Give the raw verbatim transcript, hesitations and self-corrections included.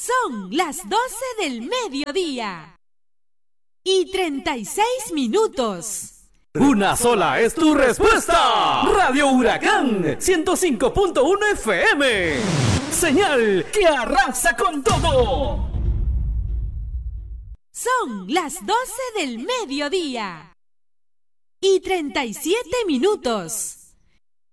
Son las doce del mediodía y treinta y seis minutos. Una sola es tu respuesta. Radio Huracán ciento cinco punto uno F M. Señal que arrasa con todo. Son las doce del mediodía y treinta y siete minutos.